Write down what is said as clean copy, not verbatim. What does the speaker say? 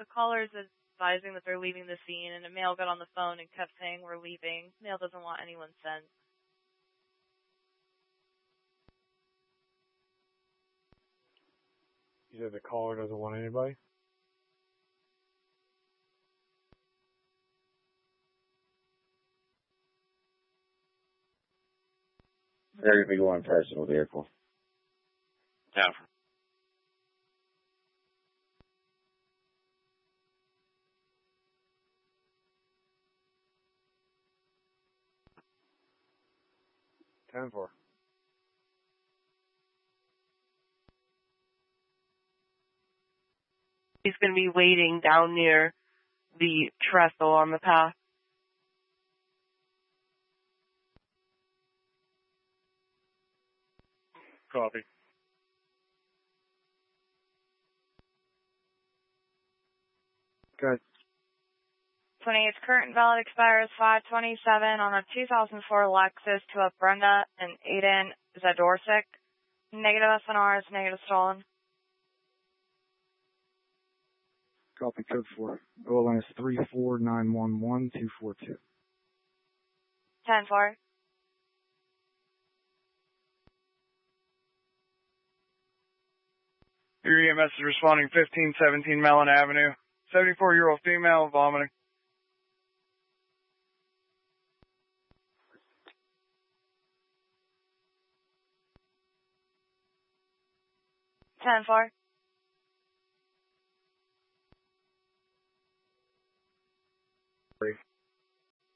The caller's advising that they're leaving the scene, and a male got on the phone and kept saying, "We're leaving." Male doesn't want anyone sent. You said the caller doesn't want anybody? Very big one personal vehicle. Yeah. 10-4. He's going to be waiting down near the trestle on the path. Copy. Good. 28's current valid expires 5/27 on a 2004 Lexus to a Brenda and Aiden Zadorczyk. Negative SNR is negative stolen. Copy code 4. OLN is 34911-242. 10-4. Your EMS is responding 1517 Mellon Avenue. 74-year-old female vomiting. Ten four. Brief.